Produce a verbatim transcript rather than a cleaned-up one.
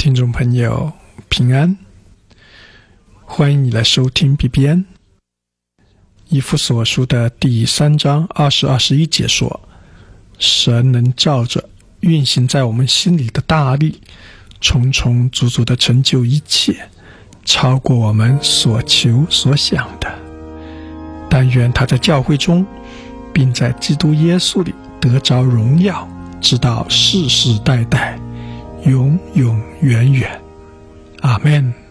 听众朋友平安，欢迎你来收听 B B N。 以弗所书的第三章二十二十一节说，神能照着运行在我们心里的大力，重重足足的成就一切，超过我们所求所想的。但愿他在教会中，并在基督耶稣里得着荣耀，直到世世代代，永永远远。阿们。